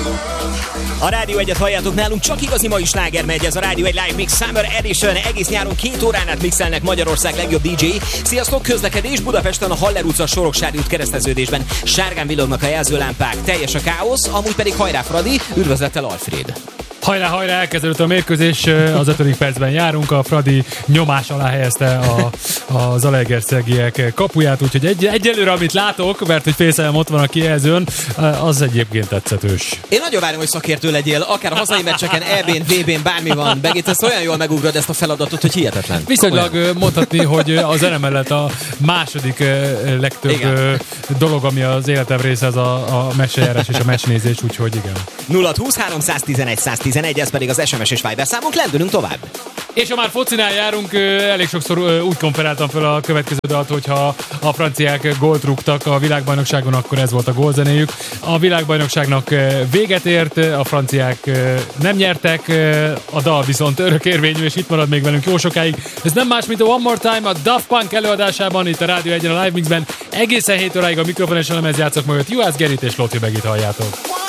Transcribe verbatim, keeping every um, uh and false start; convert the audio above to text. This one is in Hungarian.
A Rádió egyet halljátok nálunk, csak igazi mai sláger megy, ez a Rádió egy Live Mix Summer Edition. Egész nyáron két órán át mixelnek Magyarország legjobb dé dzsé. Sziasztok, közlekedés Budapesten a Haller utca Soroksári út kereszteződésben. Sárgán villognak a jelzőlámpák, teljes a káosz, amúgy pedig hajrá Fradi, üdvözlettel Alfred. Hajrá, hajrá, elkezdődött a mérkőzés, az ötödik percben járunk, a Fradi nyomás alá helyezte a, a zalaegerszegiek kapuját, úgyhogy egy, egyelőre, amit látok, mert hogy félszelem ott van a kijelzőn, az egyébként tetszetős. Én nagyon várom, hogy szakértő legyél, akár a hazai meccseken, é bén, vé bén, bármi van. Begít, ezt olyan jól megugrod ezt a feladatot, hogy hihetetlen. Viszonylag olyan mondhatni, hogy a zene mellett a második legtöbb igen. dolog, ami az életem része, az a, a meccseljárás és a meccsnézés, úgyhogy igen. nulla húsz háromszáztizenegy száztizenegy, ez pedig az es em es és Viber számunk, lendülünk tovább. És ha már focinál járunk, elég sokszor úgy konferáltam fel a következő dalt, hogyha a franciák gólt rúgtak a világbajnokságon, akkor ez volt a gólzenéjük. A világbajnokságnak véget ért, a franciák nem nyertek, a dal viszont örökérvényű, és itt marad még velünk jó sokáig. Ez nem más, mint a One More Time a Daft Punk előadásában, itt a Rádió egyen a Live Mixben. Egészen hét óráig a mikrofon és a lemez játszok mögött. Juhász Gerit és Lotfi Begit halljátok.